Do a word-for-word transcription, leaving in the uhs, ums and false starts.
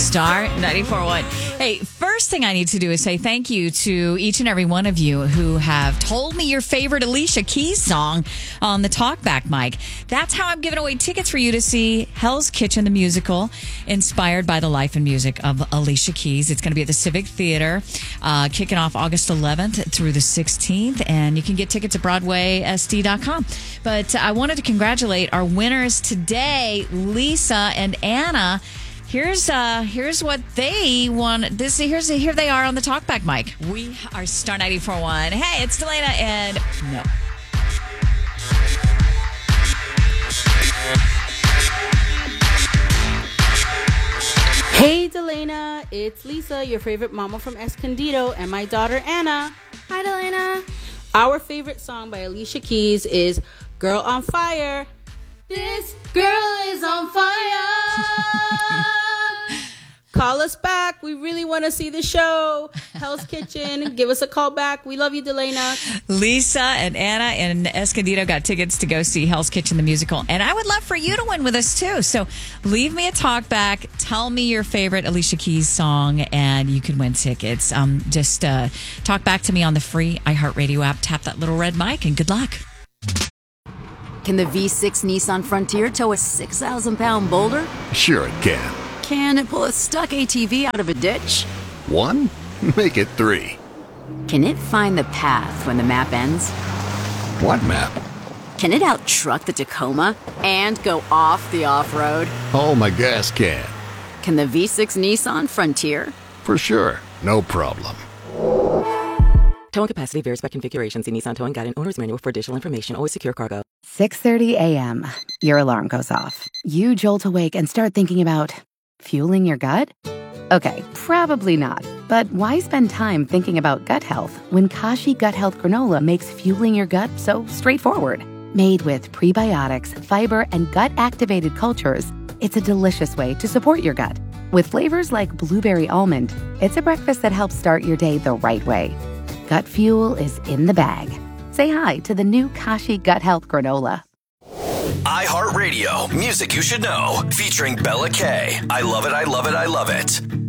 Star ninety-four point one. Hey, first thing I need to do is say thank you to each and every one of you who have told me your favorite Alicia Keys song on the Talkback mic. That's how I'm giving away tickets for you to see Hell's Kitchen, the musical, inspired by the life and music of Alicia Keys. It's going to be at the Civic Theater, uh, kicking off August eleventh through the sixteenth, and you can get tickets at Broadway S D dot com. But I wanted to congratulate our winners today, Lisa and Anna. Here's uh here's what they want. This here's here they are on the Talkback mic. We are Star ninety-four point one. Hey, it's Delana and no. Hey Delana, it's Lisa, your favorite mama from Escondido, and my daughter Anna. Hi Delana. Our favorite song by Alicia Keys is Girl on Fire. This girl is on fire. Call us back. We really want to see the show. Hell's Kitchen. Give us a call back. We love you, Delana. Lisa and Anna in Escondido got tickets to go see Hell's Kitchen, the musical. And I would love for you to win with us, too. So leave me a talk back. Tell me your favorite Alicia Keys song, and you can win tickets. Um, just uh, talk back to me on the free iHeartRadio app. Tap that little red mic, and good luck. Can the V six Nissan Frontier tow a six thousand pound boulder? Sure it can. Can it pull a stuck A T V out of a ditch? One? Make it three. Can it find the path when the map ends? What map? Can it out-truck the Tacoma and go off the off-road? Oh, my gas can. Can the V six Nissan Frontier? For sure. No problem. Towing capacity varies by configuration. See Nissan Towing Guide and Owner's Manual for additional information. Always secure cargo. six thirty a.m. Your alarm goes off. You jolt awake and start thinking about fueling your gut? Okay, probably not. But why spend time thinking about gut health when Kashi Gut Health Granola makes fueling your gut so straightforward? Made with prebiotics, fiber, and gut-activated cultures, it's a delicious way to support your gut. With flavors like blueberry almond, it's a breakfast that helps start your day the right way. Gut fuel is in the bag. Say hi to the new Kashi Gut Health Granola. iHeartRadio, music you should know, featuring Bella K. I love it, I love it, I love it.